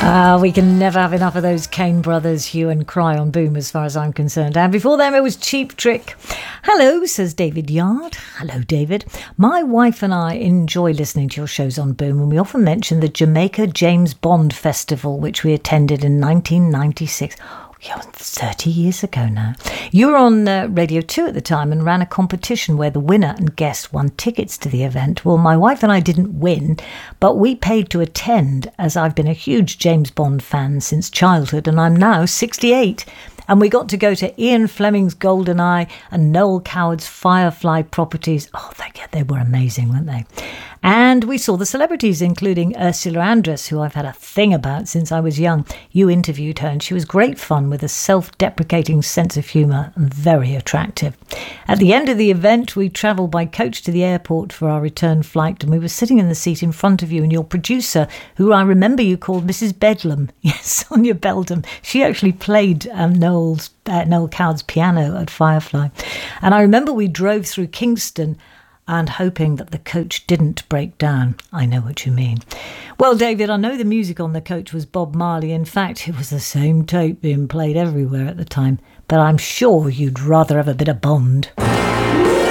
We can never have enough of those Kane brothers, hue and cry on Boom as far as I'm concerned. And before them it was Cheap Trick. Hello, says David Yard. Hello, David. My wife and I enjoy listening to your shows on Boom, and we often mention the Jamaica James Bond Festival, which we attended in 1996. Yeah, 30 years ago now. You were on Radio 2 at the time and ran a competition where the winner and guest won tickets to the event. Well, my wife and I didn't win, but we paid to attend, as I've been a huge James Bond fan since childhood, and I'm now 68. And we got to go to Ian Fleming's GoldenEye and Noel Coward's Firefly properties. Oh, they were amazing, weren't they? And we saw the celebrities, including Ursula Andress, who I've had a thing about since I was young. You interviewed her, and she was great fun with a self-deprecating sense of humour and very attractive. At the end of the event, we travelled by coach to the airport for our return flight, and we were sitting in the seat in front of you, and your producer, who I remember you called Mrs. Bedlam, yes, Sonia Beldam, she actually played Noel Coward's piano at Firefly. And I remember we drove through Kingston and hoping that the coach didn't break down. I know what you mean. Well, David, I know the music on the coach was Bob Marley. In fact, it was the same tape being played everywhere at the time. But I'm sure you'd rather have a bit of Bond.